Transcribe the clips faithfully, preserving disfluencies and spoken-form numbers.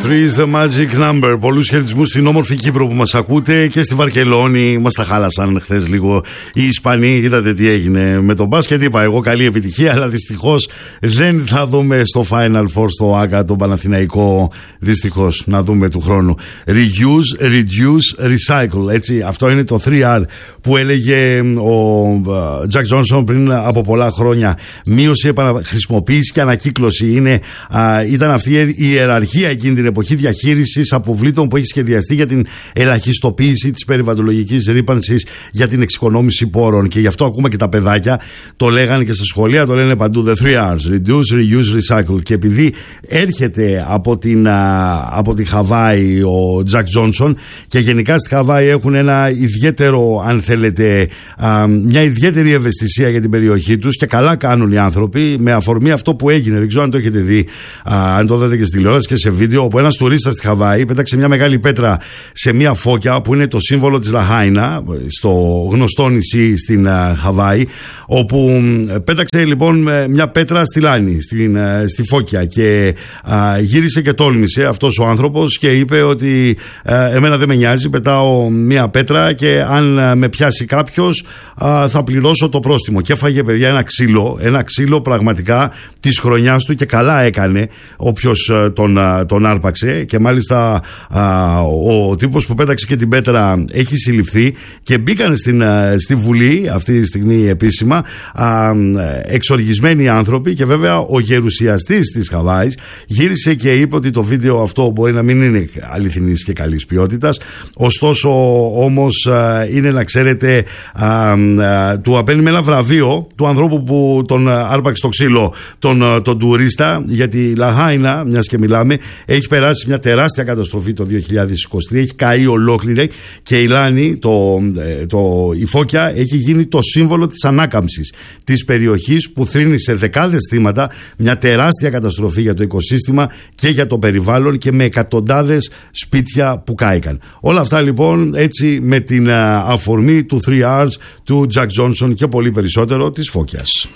τρία is the magic number. Πολλούς χαιρετισμούς στην όμορφη Κύπρο που μας ακούτε και στη Βαρκελόνη. Μας τα χάλασαν χθες λίγο οι Ισπανοί. Είδατε τι έγινε με τον μπάσκετ. Είπα εγώ καλή επιτυχία, αλλά δυστυχώς δεν θα δούμε στο Final Four στο Άκα τον Παναθηναϊκό. Δυστυχώς, να δούμε του χρόνου. Reuse, reduce, recycle. Έτσι, αυτό είναι το τρία αρ που έλεγε ο Τζακ Τζόνσον πριν από πολλά χρόνια. Μείωση, επαναχρησιμοποίηση και ανακύκλωση είναι, α, ήταν αυτή η ιεραρχία εκείνη την εποχή διαχείρισης αποβλήτων που έχει σχεδιαστεί για την ελαχιστοποίηση της περιβαλλοντολογικής ρύπανσης, για την εξοικονόμηση πόρων. Και γι' αυτό ακούμε και τα παιδάκια το λέγανε και στα σχολεία, το λένε παντού. The three R's, reduce, reuse, recycle. Και επειδή έρχεται από την, από τη Χαβάη ο Τζακ Τζόνσον και γενικά στη Χαβάη έχουν ένα ιδιαίτερο, αν θέλετε, α, μια ιδιαίτερη ευαισθησία για την περιοχή τους και καλά κάνουν οι άνθρωποι με αφορμή αυτό που έγινε. Δεν ξέρω αν το έχετε δει, α, αν το δείτε και στη τηλεόραση και σε βίντεο, όπου ένας τουρίστας στη Χαβάη πέταξε μια μεγάλη πέτρα σε μια φώκια που είναι το σύμβολο της Λαχάινα, στο γνωστό νησί στην α, Χαβάη, όπου πέταξε λοιπόν μια πέτρα στη λάνη, στην, α, στη φώκια και α, γύρισε και τόλμησε αυτός ο άνθρωπος και είπε ότι α, εμένα δεν με νοιάζει, πετάω μια πέτρα και αν α, με πιάσει κάποιος α, θα πληρώσω το πρόστιμο. Και έφαγε, παιδιά, ένα ξύλο, ένα ξύλο πραγματικά της χρονιάς του, και καλά έκανε όποιος τον, τον άρπαξε. Και μάλιστα α, ο, ο τύπος που πέταξε και την πέτρα έχει συλληφθεί και μπήκαν στην, στη Βουλή αυτή τη στιγμή επίσημα α, εξοργισμένοι άνθρωποι. Και βέβαια ο γερουσιαστής της Χαβάης γύρισε και είπε ότι το βίντεο αυτό μπορεί να μην είναι αληθινής και καλής ποιότητας, ωστόσο όμως α, είναι, να ξέρετε, α, α, του απένιμε ένα βραβείο του ανθρώπου που τον άρπαξε το ξύλο, τον, τον τουρίστα, γιατί η Λαχάινα, μιας και μιλάμε, έχει περάσει μια τεράστια καταστροφή το δύο χιλιάδες είκοσι τρία, έχει καεί ολόκληρη και η Λάνη, το, το, η φώκια έχει γίνει το σύμβολο της ανάκαμψης της περιοχής που θρήνησε δεκάδες θύματα, μια τεράστια καταστροφή για το οικοσύστημα και για το περιβάλλον και με εκατοντάδες σπίτια που κάηκαν. Όλα αυτά λοιπόν έτσι με την αφορμή του τρία R's του Τζακ Τζόνσον και πολύ περισσότερο της φώκιας.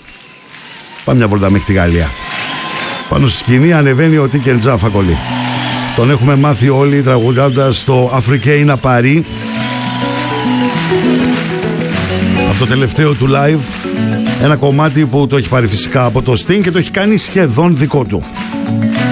Πάμε μια βόλτα μέχρι τη Γαλλία. Πάνω στη σκηνή ανεβαίνει ο Τίκεν Τζάφακολη. Τον έχουμε μάθει όλοι τραγουδώντας το Αφρικέινα Παρί, από το τελευταίο του live. Ένα κομμάτι που το έχει πάρει φυσικά από το Sting και το έχει κάνει σχεδόν δικό του.